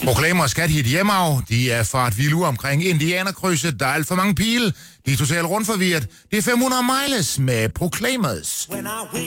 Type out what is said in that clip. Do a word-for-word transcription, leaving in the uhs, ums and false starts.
Proclaimers skal hit hjemmeaf. De er fart vilde omkring Indianerkrydset. Der er alt for mange pile. De er totalt rundt forvirret. Det er fem hundrede miles med Proclaimers.